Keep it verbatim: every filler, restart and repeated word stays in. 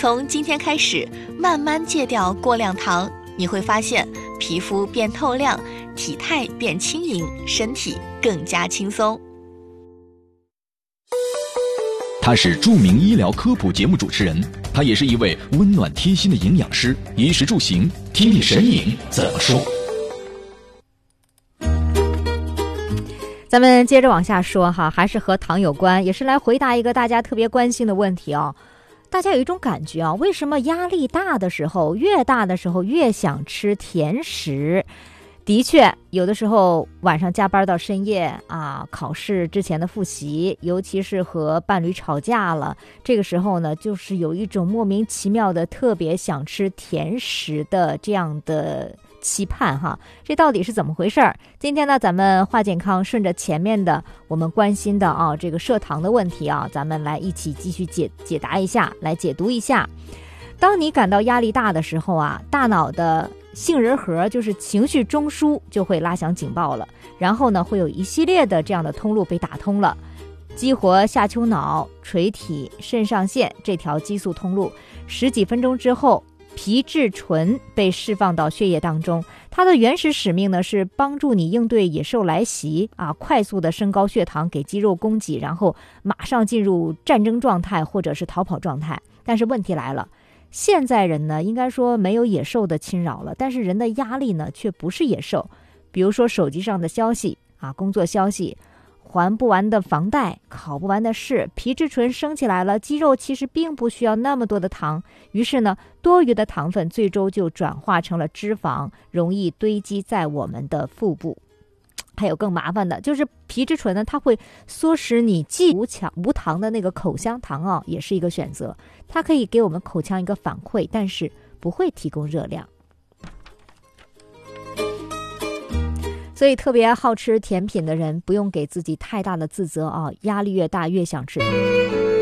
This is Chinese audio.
从今天开始，慢慢戒掉过量糖，你会发现皮肤变透亮，体态变轻盈，身体更加轻松。 他是著名医疗科普节目主持人，他也是一位温暖贴心的营养师。衣食住行，听听神颖怎么说。 咱们接着往下说哈，还是和糖有关，也是来回答一个大家特别关心的问题啊。大家有一种感觉啊，为什么压力大的时候，越大的时候越想吃甜食？的确，有的时候晚上加班到深夜啊，考试之前的复习，尤其是和伴侣吵架了，这个时候呢，就是有一种莫名其妙的特别想吃甜食的这样的期盼哈。这到底是怎么回事儿？今天呢，咱们话健康顺着前面的我们关心的啊这个摄糖的问题啊，咱们来一起继续解解答一下，来解读一下。当你感到压力大的时候啊，大脑的杏仁核就是情绪中枢就会拉响警报了，然后呢会有一系列的这样的通路被打通了，激活下丘脑、垂体、肾上腺这条激素通路。十几分钟之后，皮质醇被释放到血液当中，它的原始使命呢是帮助你应对野兽来袭啊，快速的升高血糖给肌肉供给，然后马上进入战争状态或者是逃跑状态。但是问题来了，现在人呢，应该说没有野兽的侵扰了，但是人的压力呢，却不是野兽。比如说手机上的消息啊，工作消息，还不完的房贷，考不完的试，皮质醇升起来了，肌肉其实并不需要那么多的糖，于是呢，多余的糖分最终就转化成了脂肪，容易堆积在我们的腹部。还有更麻烦的，就是皮质醇呢，它会唆使你既无强无糖的那个口香糖啊，也是一个选择。它可以给我们口腔一个反馈，但是不会提供热量。所以特别好吃甜品的人，不用给自己太大的自责啊，压力越大越想吃。